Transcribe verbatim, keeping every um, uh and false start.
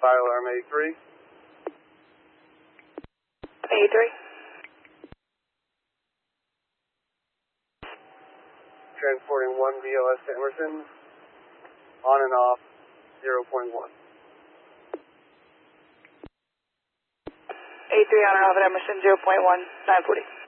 Fire alarm eighty-three. eighty-three. Transporting one B L S to Emerson. On and off, zero point one. eighty-three on and off at Emerson, zero point one, nine forty.